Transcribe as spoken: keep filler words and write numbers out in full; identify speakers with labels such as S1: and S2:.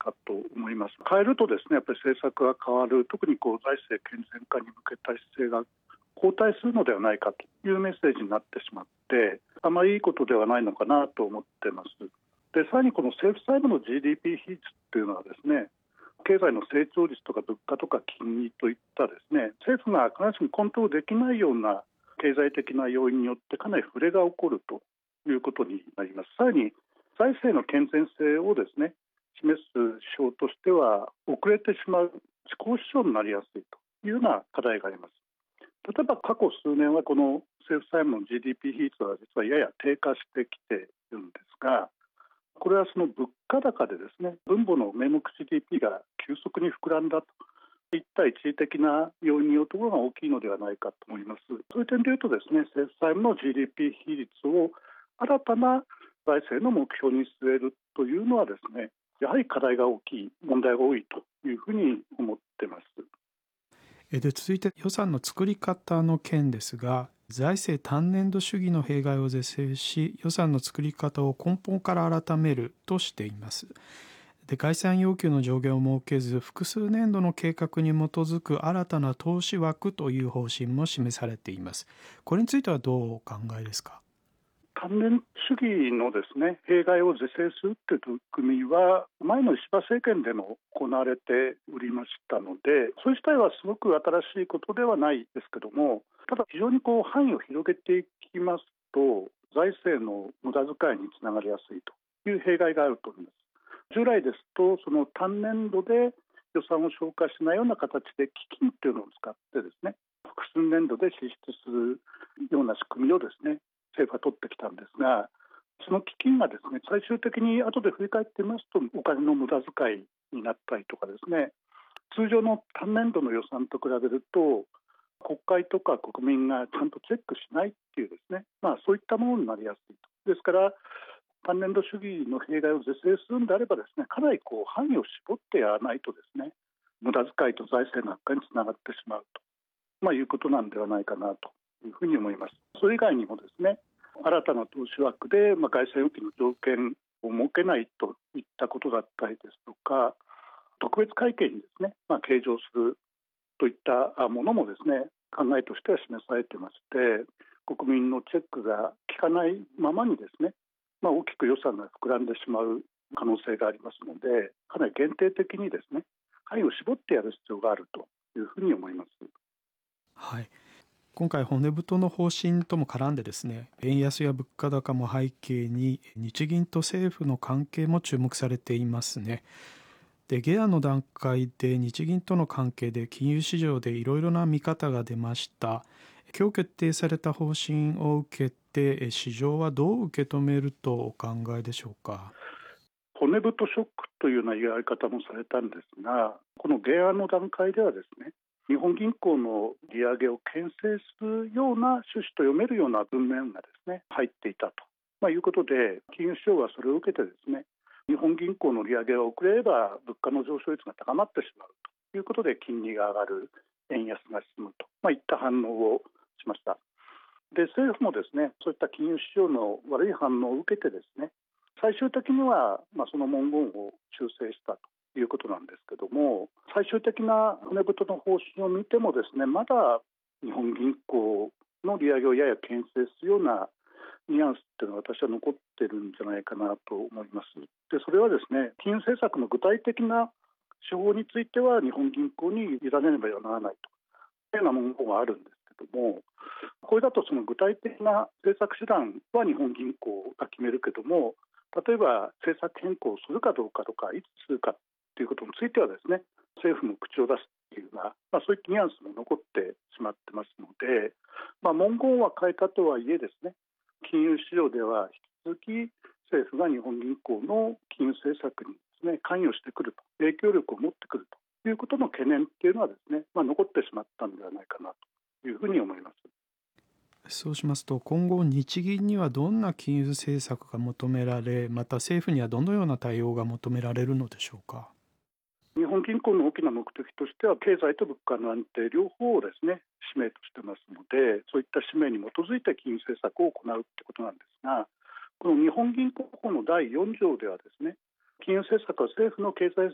S1: かと思います。変えるとですね、やっぱり政策が変わる、特にこう財政健全化に向けた姿勢が後退するのではないかというメッセージになってしまって、あまりいいことではないのかなと思っています。でさらにこの政府債務の ジーディーピー 比率というのはですね、経済の成長率とか物価とか金利といったですね、政府が必ずしもコントロールできないような経済的な要因によってかなりフレが起こるということになります。さらに財政の健全性をですね示す指標としては遅れてしまう遅行指標になりやすいというような課題があります。例えば過去数年はこの政府債務の ジーディーピー 比率は実はやや低下してきているんですが、これはその物価高でですね、分母の名目 ジーディーピー が急速に膨らんだといった一時的な要因によるところが大きいのではないかと思います。そういう点でいうとですね、政府債務の ジーディーピー 比率を新たな財政の目標に据えるというのはですね、やはり課題が大きい、問題が多いというふうに思っています。
S2: で続いて予算の作り方の件ですが、財政単年度主義の弊害を是正し、予算の作り方を根本から改めるとしています。で概算要求の上限を設けず、複数年度の計画に基づく新たな投資枠という方針も示されています。これについてはどうお考えですか。
S1: 単年主義のですね、弊害を是正するという取り組みは前の石破政権でも行われておりましたので、それ自体はすごく新しいことではないですけども、ただ非常にこう範囲を広げていきますと財政の無駄遣いにつながりやすいという弊害があると思います。従来ですとその単年度で予算を消化しないような形で基金というのを使ってですね、複数年度で支出するような仕組みをですね政府は取ってきたんですが、その基金がですね最終的に後で振り返ってみますとお金の無駄遣いになったりとかですね、通常の単年度の予算と比べると国会とか国民がちゃんとチェックしないっていうですね、まあ、そういったものになりやすいと。ですから単年度主義の弊害を是正するんであればですね、かなりこう範囲を絞ってやらないとですね、無駄遣いと財政の悪化につながってしまうと、まあ、いうことなんではないかなというふうに思います。それ以外にもですね、新たな投資枠で、まあ、概算要求の条件を設けないといったことだったりですとか、特別会計にですね、まあ、計上するといったものもですね考えとしては示されていまして、国民のチェックが効かないままにですね、まあ、大きく予算が膨らんでしまう可能性がありますので、かなり限定的にですね範囲を絞ってやる必要があるというふうに思います。
S2: はい、今回骨太の方針とも絡んでですね、円安や物価高も背景に日銀と政府の関係も注目されていますね。で下案の段階で日銀との関係で金融市場でいろいろな見方が出ました。今日決定された方針を受けて市場はどう受け止めるとお考えでしょうか。
S1: 骨太ショックというような言われ方もされたんですが、この原案の段階ではですね、日本銀行の利上げを牽制するような趣旨と読めるような文面がですね入っていたと、まあ、いうことで、金融市場はそれを受けてですね、日本銀行の利上げが遅れれば物価の上昇率が高まってしまうということで金利が上がる、円安が進むと、まあ、いった反応をしました。で政府もですねそういった金融市場の悪い反応を受けてですね、最終的にはまあその文言を修正したということなんですけども、最終的な骨太の方針を見てもですね、まだ日本銀行の利上げをやや牽制するようなニュアンスっていうのは私は残ってるんじゃないかなと思います。でそれはですね、金融政策の具体的な手法については日本銀行に委ねねばならないというような文言があるんですけども、これだとその具体的な政策手段は日本銀行が決めるけども、例えば政策変更をするかどうかとかいつするかということについてはですね、政府も口を出すというような、まあ、そういったニュアンスも残ってしまってますので、まあ、文言は変えたとはいえですね、金融市場では引き続き政府が日本銀行の金融政策にですね関与してくると、影響力を持ってくるということの懸念というのはですね、まあ、残ってしまったのではないかなというふうに思います。
S2: そうしますと、今後日銀にはどんな金融政策が求められ、また政府にはどのような対応が求められるのでしょうか。
S1: 日本銀行の大きな目的としては経済と物価の安定両方をですね使命としてますので、そういった使命に基づいて金融政策を行うということなんですが、この日本銀行法のだいよん条ではですね、金融政策は政府の経済